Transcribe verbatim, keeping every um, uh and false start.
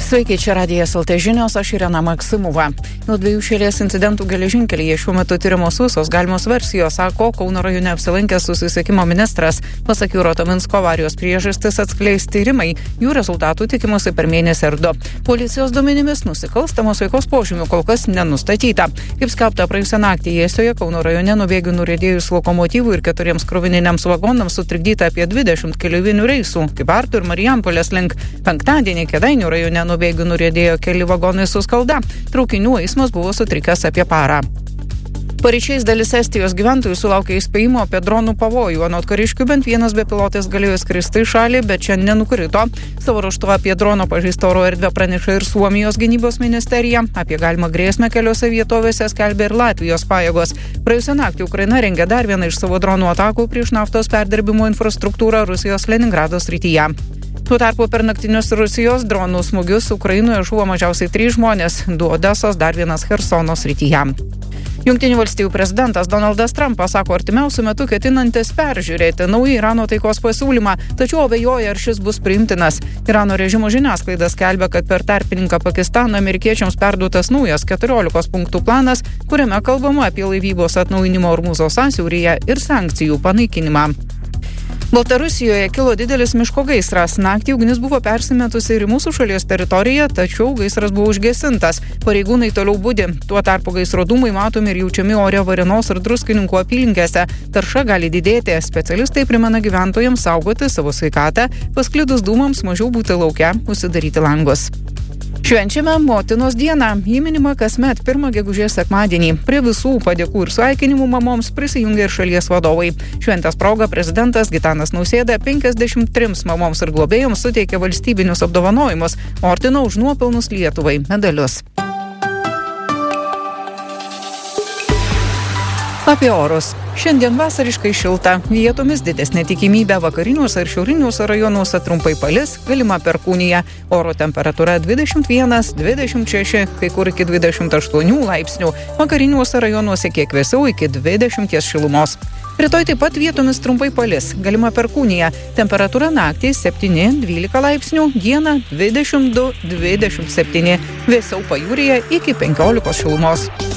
Sveiki, čia Radijas L T žinios, aš Irena Maksimova. Nuo dviejų šalies incidentų geležinkelyje šiuo metu tyrimos visos galimos versijos, sako Kauno rajone apsilankęs susisiekimo ministras. Pasak Jūroto Minsko avarijos priežastis atskleis tyrimai, jų rezultatų tikimasi per mėnesį ar du. Policijos duomenimis nusikalstamos veikos požymių kol kas nenustatyta. Kaip skelbta praėjusią naktį Jėsoje, Kauno rajone nuo bėgių nuriedėjus lokomotyvų ir keturiems krovininiams vagonams sutrikdyta apie dvidešimt keleivinių reisų, Kybartų ir Marijampolės link. Penktadienį Kėdainių rajone nuo bėgių nuriedėjo keli vagonai su skalda. Traukinių eismas buvo sutrikęs apie parą. Paryčiais dalis Estijos gyventojų sulaukė įspėjimo apie dronų pavojų. Anot kariškių bent vienas bepilotis galėjo skristi į šalį, bet čia nenukrito. Savo ruožtu apie drono pažeistą oro erdvę praneša ir Suomijos gynybos ministerija. Apie galimą grėsmę keliose vietovėse skelbė ir Latvijos pajėgos. Praėjusią naktį Ukraina rengė dar vieną iš savo dronų atakų prieš naftos perdirbimo infrastruktūrą Rusijos Leningrado srityje. Tuo tarpu per naktinius Rusijos dronų smūgius Ukrainoje žuvo mažiausiai trys žmonės, du Odesos, dar vienas Chersono srityje. Jungtinių valstijų prezidentas Donaldas Trumpas sako artimiausiu metu ketinantis peržiūrėti naują Irano taikos pasiūlymą, tačiau abejoja, ar šis bus priimtinas. Irano režimo žiniasklaida skelbia, kad per tarpininką Pakistaną amerikiečiams perduotas naujas keturiolikos punktų planas, kuriame kalbama apie laivybos atnaujinimo Ormuzo sąsiauryje ir sankcijų panaikinimą. Baltarusijoje kilo didelis miško gaisras. Naktį ugnis buvo persimetusi ir į mūsų šalies teritoriją, tačiau gaisras buvo užgesintas. Pareigūnai toliau budi. Tuo tarpu gaisro dūmai matomi ir jaučiami ore Varėnos ir Druskininkų apylinkėse. Tarša gali didėti. Specialistai primena gyventojams saugoti savo sveikatą, pasklidus dūmams mažiau būti lauke, užsidaryti langus. Švenčiame Motinos dieną. Ji minima kasmet pirmą gegužės sekmadienį. Prie visų padėkų ir sveikinimų mamoms prisijungia ir šalies vadovai. Šventės proga prezidentas Gitanas Nausėda penkiasdešimt trims mamoms ir globėjoms suteikė valstybinius apdovanojimus, ordino už nuopelnus Lietuvai medalius. Apie orus. Šiandien vasariškai šilta, vietomis didesnė tikimybė vakariniuose ir šiauriniuose rajonuose trumpai palis, galima perkūnija. Oro temperatūra dvidešimt vienas dvidešimt šeši, kai kur iki dvidešimt aštuonių laipsnių, vakariniuose rajonuose kiek vėsiau iki dvidešimt šilumos. Rytoj taip pat vietomis trumpai palis, galima perkūnija. Temperatūra naktį septyni dvylika laipsnių, dieną dvidešimt du dvidešimt septyni, vėsiau pajūryje iki penkiolikos šilumos.